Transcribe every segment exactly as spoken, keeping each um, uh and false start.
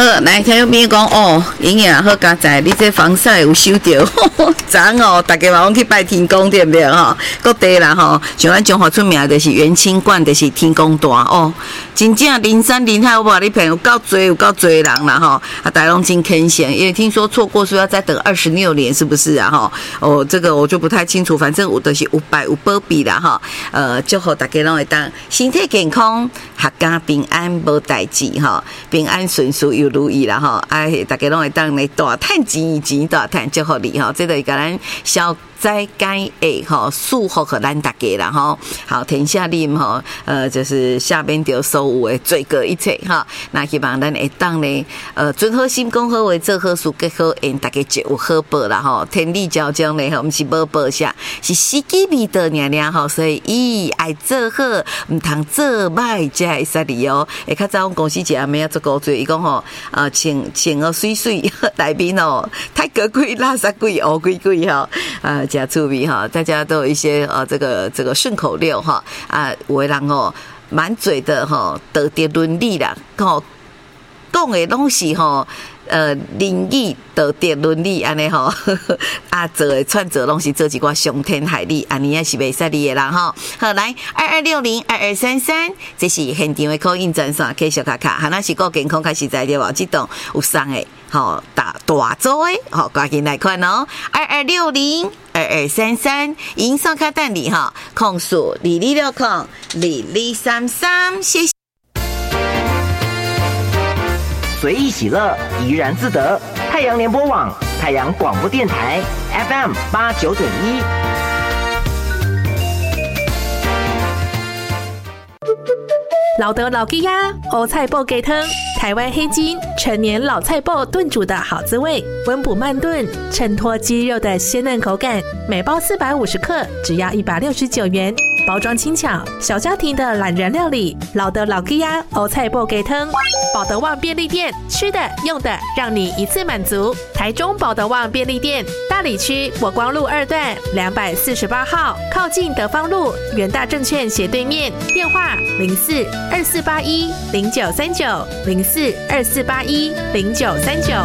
好，来听朋友讲哦，营养好加在，你这防晒有收到？昨哦，大家嘛拢去拜天公对不对吼？各地啦吼，像咱中华出名就是元清观，就是天公大哦。真正林山林海，我把你朋友够多，有够多人啦吼，啊，大家拢真肯显，因为听说错过说要再等二十六年，是不是啊？哈，哦，这个我就不太清楚，反正我都是有拜有保庇啦哈。呃，祝福大家拢会当身体健康，阖家平安，无代志哈，平安顺遂又如意啦哈。哎，大家拢会当来大赚钱钱大赚，祝福你哈，这个甲咱消灾解厄哈，祝福给咱大家啦哈。好，天下令哈，呃，就是下边就所有的罪过一切哈。那希望咱会当呢，呃，存好心，讲好话，做好事，结好缘，大家就有好报啦哈。天理昭彰呢，我们是无报下，是时机未到尔尔哈。所以，伊爱做好，唔通做歹，才会使利哦。会较早公司一下咩做高做，伊讲吼，呃，穿穿个水水内面哦，太格贵、垃圾贵、乌贵贵哈，呃，加趣味哈，大家都有一些呃这个这个顺口溜哈啊，有的人哦满嘴的哈道德伦理啦，吼讲的拢是吼。呃，仁义道德伦理安尼吼，啊，做的串做拢是做一寡伤天害理，安尼也是袂使理的啦吼。好，来二二六零二二三三，这是现场的call in专线，继续卡卡，哈，那是够健康开始在对吧？这栋有送的，吼大大组的，好，赶紧来看哦，二二六零二二三三，银送卡等你哈，控诉二二六控二二三三，谢谢。 随意喜乐，怡然自得。太阳联播网，太阳广播电台 F M 八九点一。 老德老吉呀，欧菜脯鸡汤，台湾黑金陈年老菜脯炖煮的好滋味，温补慢炖，衬托鸡肉的鲜嫩口感。每包四百五十克，只要一百六十九元。包装轻巧，小家庭的懒人料理。老德老吉呀，欧菜脯鸡汤，保德旺便利店，吃的用的让你一次满足。台中保德旺便利店，大里区国光路二段两百四十八号，靠近德芳路元大证券斜对面。电话零四二四八一零九三九零四二四八一零九三九。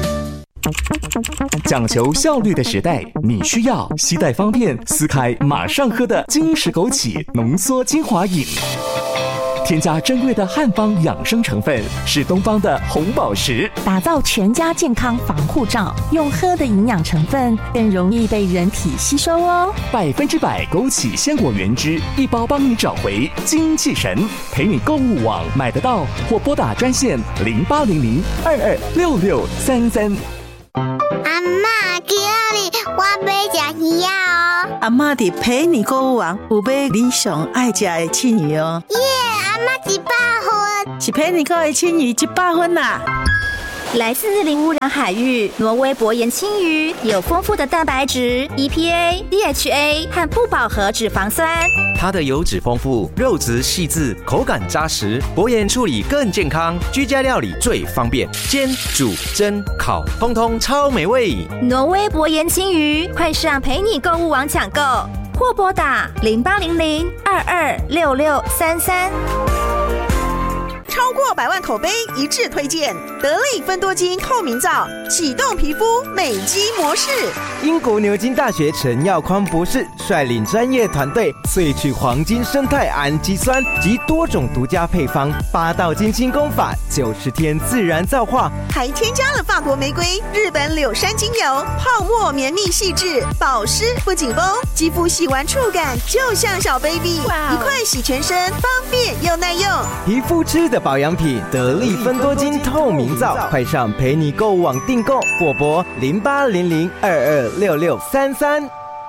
讲求效率的时代，你需要携带方便、撕开马上喝的金石枸杞浓缩精华饮。添加珍贵的汉方养生成分，是东方的红宝石， 打造全家健康防护罩。用喝的营养成分更容易被人体吸收哦。 百分之百枸杞鲜果原汁，一包帮你找回精气神。陪你购物网买得到，或拨打专线零八零零二二六六三三。 阿嬷，今日我要吃鱼哦。 阿嬷伫陪你购物网有买你上爱吃的青鱼哦。 耶，阿嬷一百分， 是陪你购的青鱼一百分啦。 来自零污染海域，挪威薄盐青鱼有丰富的蛋白质、E P A、D H A 和不饱和脂肪酸。 它的油脂丰富，肉质细致，口感扎实，薄盐处理更健康，居家料理最方便，煎、煮、蒸、烤，通通超美味。 挪威薄盐青鱼，快上陪你购物网抢购，或拨打零八零零二二六六三三。 超过百万口碑一致推荐，得力芬多精透明皂，启动皮肤美肌模式。 英国牛津大学陈耀宽博士率领专业团队萃取黄金生态氨基酸及多种独家配方，八道金清功法，九十天自然皂化， 还添加了法国玫瑰、日本柳杉精油，泡沫绵密细致，保湿不紧绷，肌肤洗完触感就像小 baby， 一块洗全身，方便又耐用。 皮肤吃的保养品，得力芬多精透明皂，快上陪你购物网订购，或拨零八零零二二六六三三。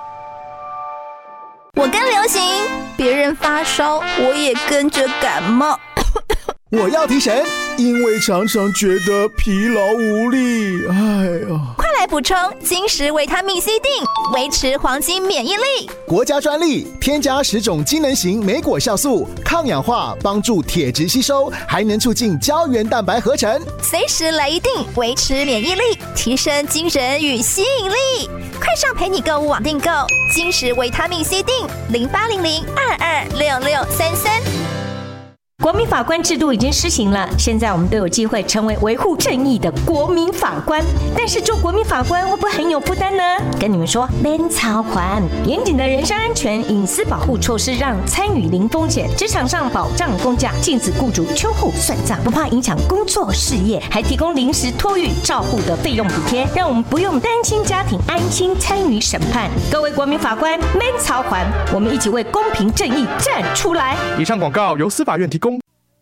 我跟流行，别人发烧，我也跟着感冒。 我要提神，因为常常觉得疲劳无力。哎呀， 快来补充金石维他命 C 锭，维持黄金免疫力。 国家专利，添加十种机能型莓果酵素，抗氧化，帮助铁质吸收，还能促进胶原蛋白合成。 随时来一锭，维持免疫力，提升精神与吸引力。快上陪你购物网订购金石维他命 C 锭，零八零零二二六六三三。 国民法官制度已经施行了，现在我们都有机会成为维护正义的国民法官。但是做国民法官会不会很有负担呢？跟你们说，免操还严谨的人身安全、隐私保护措施，让参与零风险，职场上保障工价，禁止雇主秋后算账，不怕影响工作事业，还提供临时托育照护的费用补贴，让我们不用担心家庭，安心参与审判。各位国民法官，免操还，我们一起为公平正义站出来。 以上广告由司法院提供。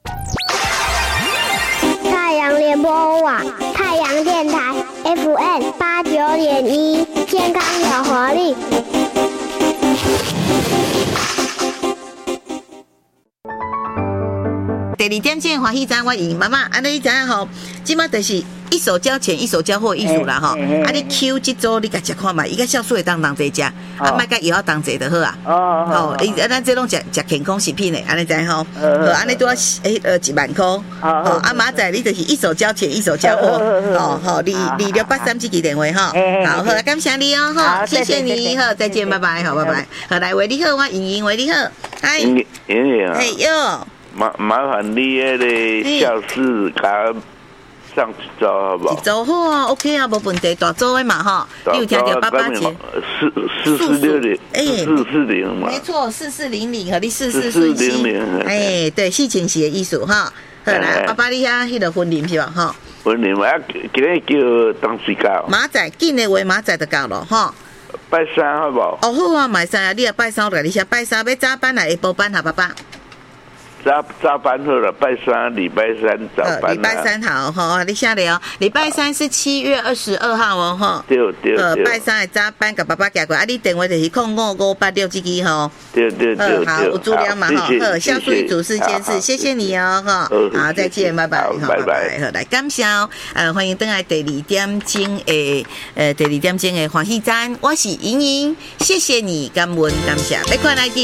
太阳联播网，太阳电台 F M 八九点一，健康有活力。 第二点，这欢喜餐我赢妈妈，安尼你知影吼，即马就是一手交钱一手交货艺术啦吼。啊，你 Q 这组你甲食看嘛，伊个酵素会当当济食，啊，莫甲药当济就好啊。哦，好，伊咱这拢食食健康食品的，安尼知吼。好，安尼都要诶呃一万块。好，啊马仔你就是一手交钱一手交货。哦，好，二二六八三这支电话哈。好，好，感谢你哦，哈，谢谢你，好，再见，拜拜，好，拜拜。好，来喂你好，我莹莹喂你好，嗨。莹莹啊。哎哟。 麻麻烦你迄个教室甲上一周好不好？ 一周好啊 ，OK 啊，无问题，大周的嘛哈。你有听到爸爸节？ 四四四六零，四四零嘛。 没错，四四零零和你四四顺心。哎，对，四千四的意思哈。好啦，爸爸你遐迄个婚礼是吧？哈。 婚礼嘛，今日叫当时到。 马仔紧的话，马仔就到了哈。 拜三好不好？ 哦好啊，买三啊，你也拜三，我你写拜三要早班还下晡班哈，爸爸。 早早班好了，拜三、礼拜三早班、啊。 礼拜三好哈，你下来哦。礼拜三是七月二十二号哦哈。 对对对。 呃，拜三的早班，甲爸爸寄过，啊，你电话就是空五五八六这支吼。 对对对。 呃，好，有足量嘛哈。好，孝顺主事件事，谢谢你哦哈。好，再见，拜拜。 拜拜。 好，来感谢呃，欢迎登来第二点钟的呃第二点钟的欢喜餐，我是莹莹，谢谢你，感恩感谢，别看来的。